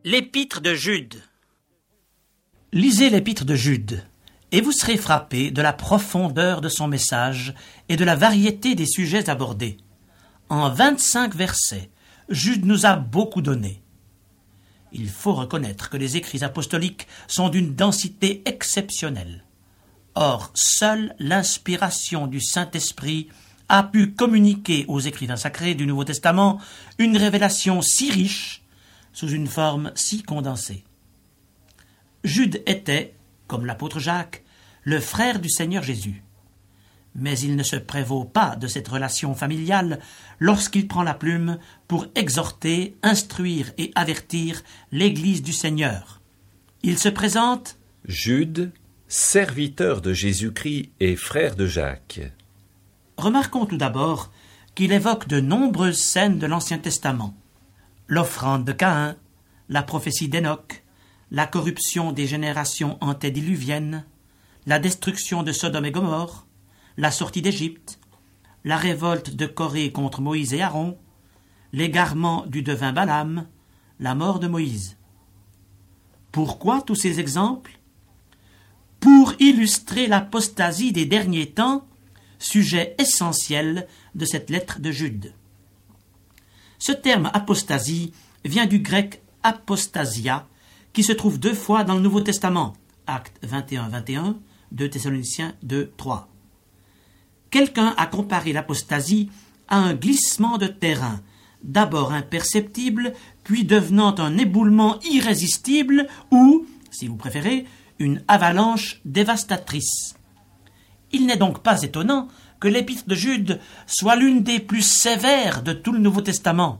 L'Épître de Jude. Lisez l'Épître de Jude, et vous serez frappé de la profondeur de son message et de la variété des sujets abordés. En 25 versets, Jude nous a beaucoup donné. Il faut reconnaître que les écrits apostoliques sont d'une densité exceptionnelle. Or, seule l'inspiration du Saint-Esprit a pu communiquer aux écrivains sacrés du Nouveau Testament une révélation si riche, sous une forme si condensée. Jude était, comme l'apôtre Jacques, le frère du Seigneur Jésus. Mais il ne se prévaut pas de cette relation familiale lorsqu'il prend la plume pour exhorter, instruire et avertir l'Église du Seigneur. Il se présente Jude, serviteur de Jésus-Christ et frère de Jacques. Remarquons tout d'abord qu'il évoque de nombreuses scènes de l'Ancien Testament. L'offrande de Caïn, la prophétie d'Enoch, la corruption des générations antédiluviennes, la destruction de Sodome et Gomorrhe, la sortie d'Égypte, la révolte de Corée contre Moïse et Aaron, l'égarement du devin Balaam, la mort de Moïse. Pourquoi tous ces exemples ? Pour illustrer l'apostasie des derniers temps, sujet essentiel de cette lettre de Jude. Ce terme apostasie vient du grec apostasia, qui se trouve 2 fois dans le Nouveau Testament, Actes 21-21, 2 Thessaloniciens 2-3. Quelqu'un a comparé l'apostasie à un glissement de terrain, d'abord imperceptible, puis devenant un éboulement irrésistible ou, si vous préférez, une avalanche dévastatrice. Il n'est donc pas étonnant que l'Épître de Jude soit l'une des plus sévères de tout le Nouveau Testament.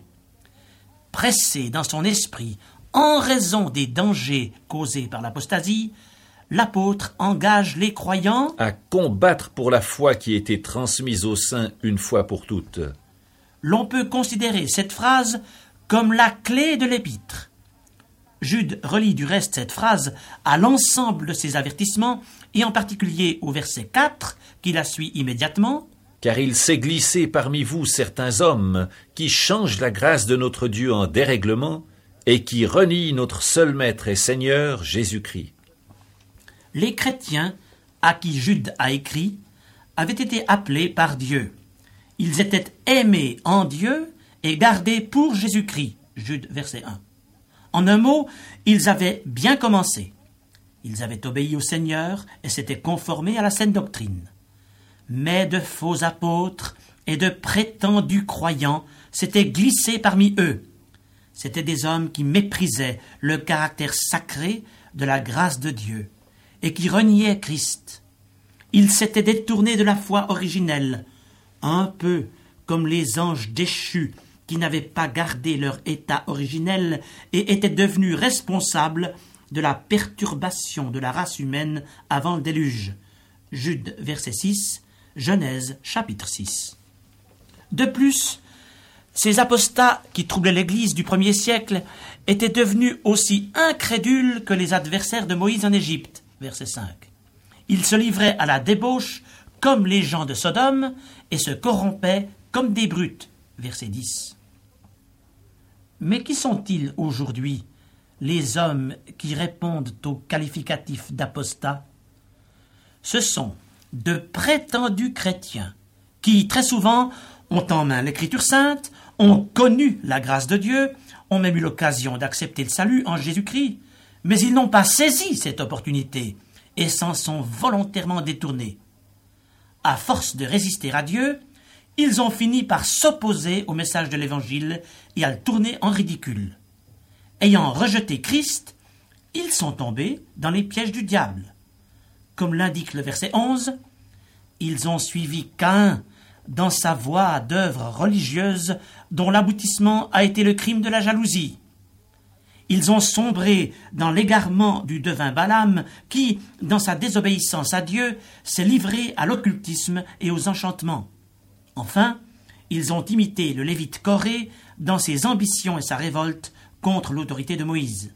Pressé dans son esprit, en raison des dangers causés par l'apostasie, l'apôtre engage les croyants à combattre pour la foi qui a été transmise aux saints une fois pour toutes. L'on peut considérer cette phrase comme la clé de l'Épître. Jude relie du reste cette phrase à l'ensemble de ses avertissements, et en particulier au verset 4, qui la suit immédiatement. Car il s'est glissé parmi vous certains hommes qui changent la grâce de notre Dieu en dérèglement et qui renient notre seul Maître et Seigneur, Jésus-Christ. Les chrétiens à qui Jude a écrit avaient été appelés par Dieu. Ils étaient aimés en Dieu et gardés pour Jésus-Christ. Jude, verset 1. En un mot, ils avaient bien commencé. Ils avaient obéi au Seigneur et s'étaient conformés à la saine doctrine. Mais de faux apôtres et de prétendus croyants s'étaient glissés parmi eux. C'étaient des hommes qui méprisaient le caractère sacré de la grâce de Dieu et qui reniaient Christ. Ils s'étaient détournés de la foi originelle, un peu comme les anges déchus qui n'avaient pas gardé leur état originel et étaient devenus responsables de la perturbation de la race humaine avant le déluge. Jude, verset 6, Genèse, chapitre 6. De plus, ces apostats qui troublaient l'Église du 1er siècle étaient devenus aussi incrédules que les adversaires de Moïse en Égypte, verset 5. Ils se livraient à la débauche comme les gens de Sodome et se corrompaient comme des brutes, verset 10. Mais qui sont-ils aujourd'hui, les hommes qui répondent au qualificatif d'apostat ? Ce sont de prétendus chrétiens qui, très souvent, ont en main l'Écriture sainte, ont connu la grâce de Dieu, ont même eu l'occasion d'accepter le salut en Jésus-Christ, mais ils n'ont pas saisi cette opportunité et s'en sont volontairement détournés. À force de résister à Dieu, ils ont fini par s'opposer au message de l'Évangile et à le tourner en ridicule. Ayant rejeté Christ, ils sont tombés dans les pièges du diable. Comme l'indique le verset 11, ils ont suivi Caïn dans sa voie d'œuvres religieuses dont l'aboutissement a été le crime de la jalousie. Ils ont sombré dans l'égarement du devin Balaam qui, dans sa désobéissance à Dieu, s'est livré à l'occultisme et aux enchantements. Enfin, ils ont imité le lévite Corée dans ses ambitions et sa révolte contre l'autorité de Moïse.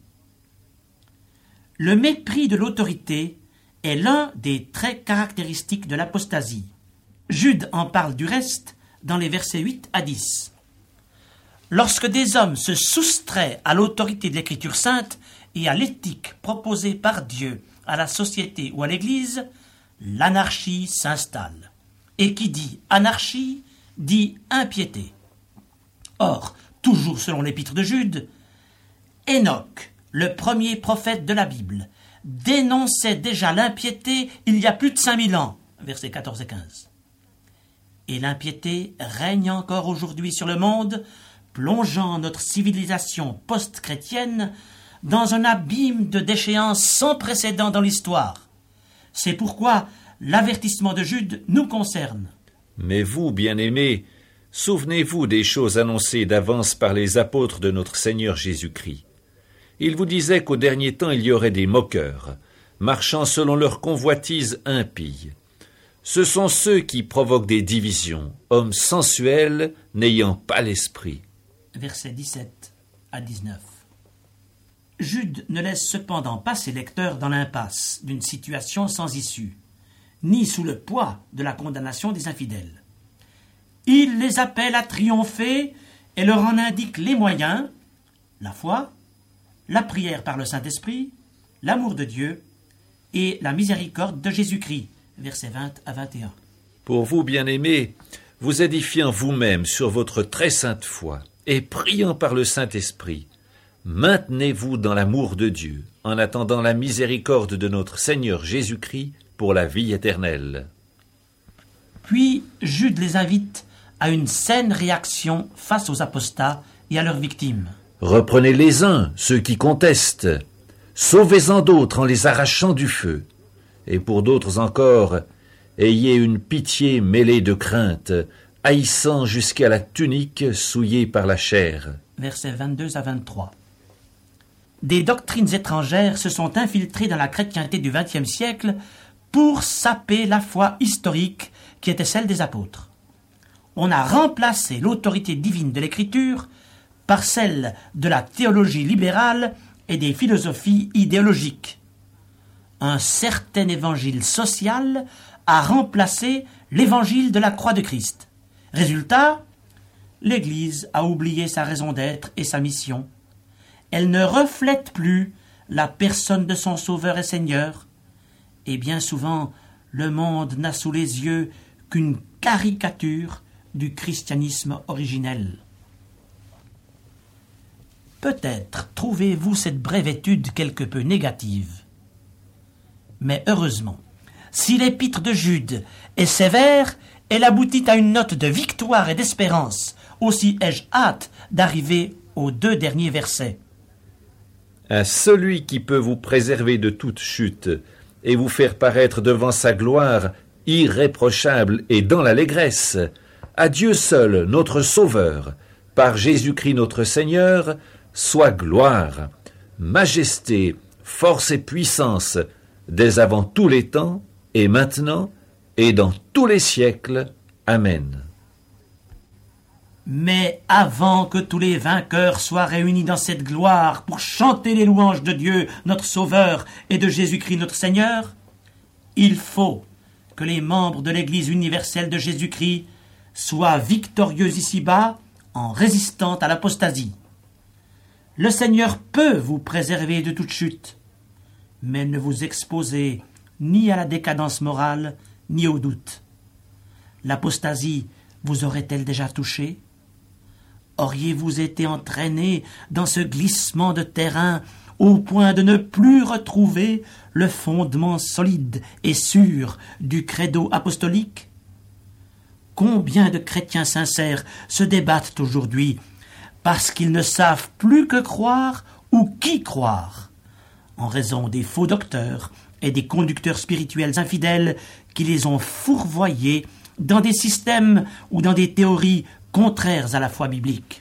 Le mépris de l'autorité est l'un des traits caractéristiques de l'apostasie. Jude en parle du reste dans les versets 8 à 10. Lorsque des hommes se soustraient à l'autorité de l'Écriture sainte et à l'éthique proposée par Dieu à la société ou à l'Église, l'anarchie s'installe. Et qui dit anarchie, dit impiété. Or, toujours selon l'épître de Jude, Enoch, le premier prophète de la Bible, dénonçait déjà l'impiété il y a plus de 5000 ans, versets 14 et 15. Et l'impiété règne encore aujourd'hui sur le monde, plongeant notre civilisation post-chrétienne dans un abîme de déchéance sans précédent dans l'histoire. C'est pourquoi l'avertissement de Jude nous concerne. Mais vous, bien-aimés, souvenez-vous des choses annoncées d'avance par les apôtres de notre Seigneur Jésus-Christ. Ils vous disaient qu'au dernier temps il y aurait des moqueurs, marchant selon leur convoitise impie. Ce sont ceux qui provoquent des divisions, hommes sensuels n'ayant pas l'esprit. Versets 17 à 19. Jude ne laisse cependant pas ses lecteurs dans l'impasse d'une situation sans issue, ni sous le poids de la condamnation des infidèles. Il les appelle à triompher et leur en indique les moyens, la foi, la prière par le Saint-Esprit, l'amour de Dieu et la miséricorde de Jésus-Christ, versets 20 à 21. Pour vous, bien-aimés, vous édifiant vous-même sur votre très sainte foi et priant par le Saint-Esprit, maintenez-vous dans l'amour de Dieu, en attendant la miséricorde de notre Seigneur Jésus-Christ pour la vie éternelle. Puis Jude les invite à une saine réaction face aux apostats et à leurs victimes. Reprenez les uns, ceux qui contestent, sauvez-en d'autres en les arrachant du feu, et pour d'autres encore, ayez une pitié mêlée de crainte, haïssant jusqu'à la tunique souillée par la chair. Versets 22 à 23. Des doctrines étrangères se sont infiltrées dans la chrétienté du XXe siècle pour saper la foi historique qui était celle des apôtres. On a remplacé l'autorité divine de l'Écriture par celle de la théologie libérale et des philosophies idéologiques. Un certain évangile social a remplacé l'évangile de la croix de Christ. Résultat, l'Église a oublié sa raison d'être et sa mission. Elle ne reflète plus la personne de son Sauveur et Seigneur, et bien souvent, le monde n'a sous les yeux qu'une caricature du christianisme originel. Peut-être trouvez-vous cette brève étude quelque peu négative. Mais heureusement, si l'épître de Jude est sévère, elle aboutit à une note de victoire et d'espérance. Aussi ai-je hâte d'arriver aux 2 derniers versets. À celui qui peut vous préserver de toute chute et vous faire paraître devant sa gloire irréprochable et dans l'allégresse, à Dieu seul, notre Sauveur, par Jésus-Christ notre Seigneur, soit gloire, majesté, force et puissance, dès avant tous les temps, et maintenant, et dans tous les siècles. Amen. Mais avant que tous les vainqueurs soient réunis dans cette gloire pour chanter les louanges de Dieu, notre Sauveur, et de Jésus-Christ notre Seigneur, il faut que les membres de l'Église universelle de Jésus-Christ soient victorieux ici-bas en résistant à l'apostasie. Le Seigneur peut vous préserver de toute chute, mais ne vous exposez ni à la décadence morale, ni au doute. L'apostasie vous aurait-elle déjà touché ? Auriez-vous été entraîné dans ce glissement de terrain au point de ne plus retrouver le fondement solide et sûr du credo apostolique ? Combien de chrétiens sincères se débattent aujourd'hui parce qu'ils ne savent plus que croire ou qui croire, en raison des faux docteurs et des conducteurs spirituels infidèles qui les ont fourvoyés dans des systèmes ou dans des théories contraires à la foi biblique.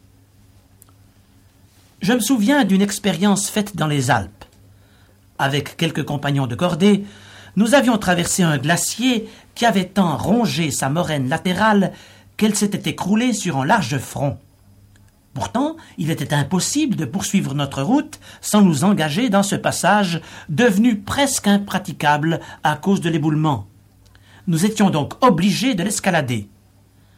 Je me souviens d'une expérience faite dans les Alpes. Avec quelques compagnons de cordée, nous avions traversé un glacier qui avait tant rongé sa moraine latérale qu'elle s'était écroulée sur un large front. Pourtant, il était impossible de poursuivre notre route sans nous engager dans ce passage devenu presque impraticable à cause de l'éboulement. Nous étions donc obligés de l'escalader.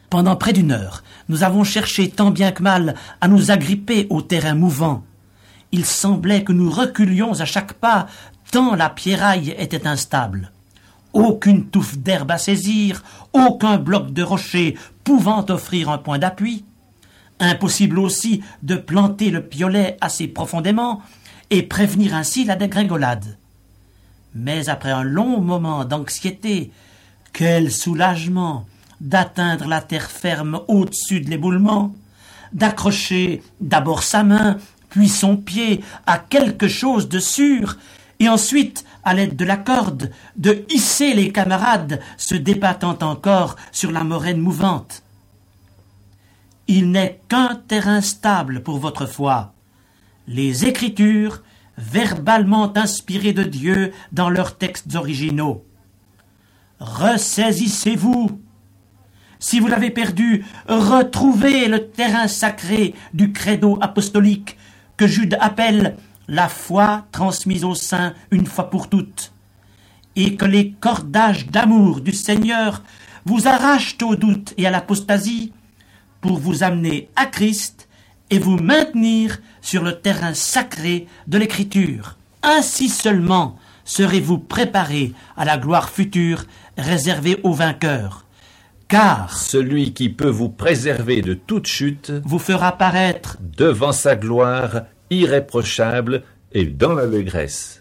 Pendant près d'1 heure, nous avons cherché tant bien que mal à nous agripper au terrain mouvant. Il semblait que nous reculions à chaque pas, tant la pierraille était instable. Aucune touffe d'herbe à saisir, aucun bloc de rocher pouvant offrir un point d'appui. Impossible aussi de planter le piolet assez profondément et prévenir ainsi la dégringolade. Mais après un long moment d'anxiété, quel soulagement d'atteindre la terre ferme au-dessus de l'éboulement, d'accrocher d'abord sa main, puis son pied à quelque chose de sûr, et ensuite, à l'aide de la corde, de hisser les camarades se débattant encore sur la moraine mouvante. Il n'est qu'un terrain stable pour votre foi. Les Écritures, verbalement inspirées de Dieu dans leurs textes originaux. Ressaisissez-vous. Si vous l'avez perdu, retrouvez le terrain sacré du credo apostolique que Jude appelle la foi transmise aux saints une fois pour toutes, et que les cordages d'amour du Seigneur vous arrachent au doute et à l'apostasie pour vous amener à Christ et vous maintenir sur le terrain sacré de l'Écriture. Ainsi seulement serez-vous préparés à la gloire future réservée aux vainqueurs. Car celui qui peut vous préserver de toute chute vous fera paraître devant sa gloire irréprochable et dans l'allégresse.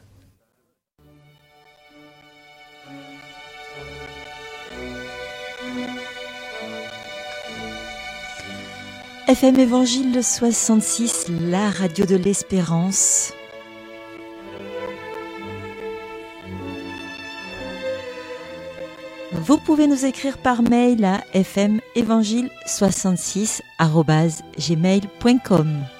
FM Évangile 66, la radio de l'espérance. Vous pouvez nous écrire par mail à fmevangile66@gmail.com.